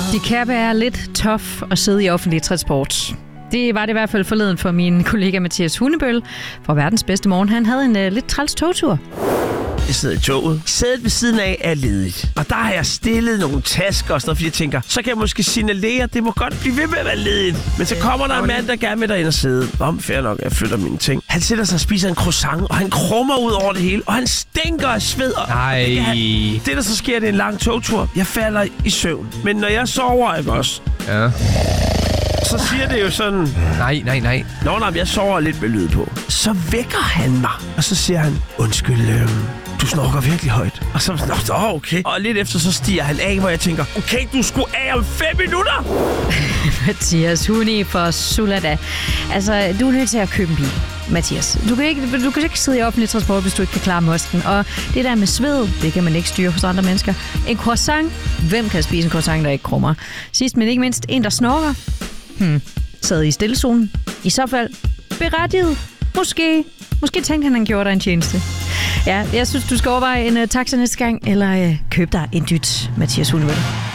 Det kan være lidt tough at sidde i offentlig transport. Det var det i hvert fald forleden for min kollega Mathias Hundebøl fra Verdens Bedste Morgen. Han havde en lidt træls togtur. Jeg sidder i toget. Sædet ved siden af er ledigt. Og der har jeg stillet nogle tasker og sådan noget, fordi jeg tænker, så kan jeg måske signalere, det må godt blive ved med at være ledigt. Men så kommer der en mand, der gerne vil derind og sidde. Fair nok, jeg flytter mine ting. Han sætter sig og spiser en croissant, og han krummer ud over det hele, og han stinker af sved. Nej. Det, der så sker, det er en lang togtur. Jeg falder i søvn. Men når jeg sover, ikke også? Ja. Så siger det jo sådan... Nej. Nå, jeg sover lidt med lyd på. Så vækker han mig, og så siger han, undskyld, du snorker virkelig højt. Og så okay. Og lidt efter, så stiger han af, hvor jeg tænker, okay, du skulle af om 5 minutter. Mathias Huni for Sulada. Altså, du er nødt til at købe en bil, Mathias. Du kan ikke sidde i offentlig transport, hvis du ikke kan klare mosten. Og det der med sved, det kan man ikke styre hos andre mennesker. En croissant. Hvem kan spise en croissant, der ikke krummer? Sidst, men ikke mindst, en, der snorker. Sad i stillezonen. I så fald berettiget. Måske tænkte han gjorde dig en tjeneste. Ja, jeg synes, du skal overveje en taxa næste gang, eller køb dig en dyt, Mathias Hundebøl.